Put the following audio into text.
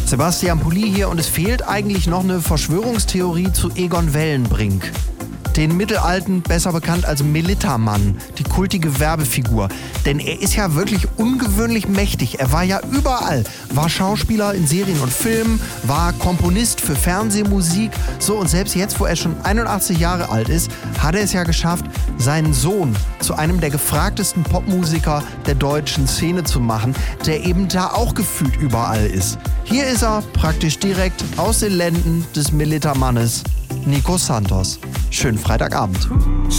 Sebastian Pulli hier und es fehlt eigentlich noch eine Verschwörungstheorie zu Egon Wellenbrink. Den Mittelalten, besser bekannt als Melitta-Mann, die kultige Werbefigur. Denn er ist ja wirklich ungewöhnlich mächtig. Er war ja überall. War Schauspieler in Serien und Filmen, war Komponist für Fernsehmusik. So, und selbst jetzt, wo er schon 81 Jahre alt ist, hat er es ja geschafft, seinen Sohn zu einem der gefragtesten Popmusiker der deutschen Szene zu machen, der eben da auch gefühlt überall ist. Hier ist er praktisch direkt aus den Lenden des Melitta-Mannes, Nico Santos. Schönen Freitagabend.